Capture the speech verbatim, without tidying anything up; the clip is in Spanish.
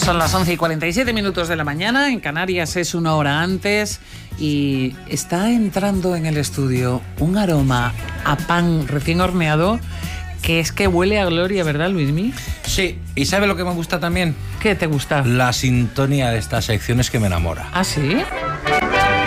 Son las once y cuarenta y siete minutos de la mañana, en Canarias es una hora antes y está entrando en el estudio un aroma a pan recién horneado que es que huele a gloria, ¿verdad, Luismi? Sí, ¿y sabe lo que me gusta también? ¿Qué te gusta? La sintonía de estas secciones que me enamora. ¿Ah, sí?